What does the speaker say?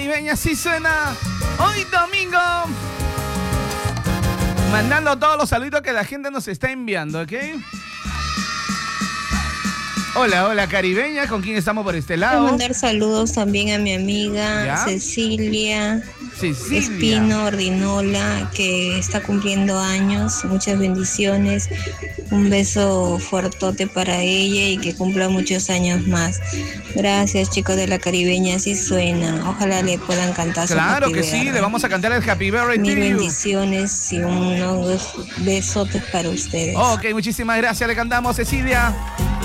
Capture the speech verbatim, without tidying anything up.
Caribeña sí suena hoy domingo. Mandando todos los saludos que la gente nos está enviando, ¿ok? Hola, hola Caribeña, ¿con quién estamos por este lado? Quiero mandar saludos también a mi amiga ¿Ya? Cecilia, Cecilia Espino Ordinola, que está cumpliendo años. Muchas bendiciones. Un beso fuertote para ella y que cumpla muchos años más. Gracias, chicos de la Caribeña, así suena. Ojalá le puedan cantar su Claro Happy que sí, Birthday. le vamos a cantar el Happy Birthday Mil to you. bendiciones y unos besotes para ustedes. Ok, muchísimas gracias, le cantamos Cecilia.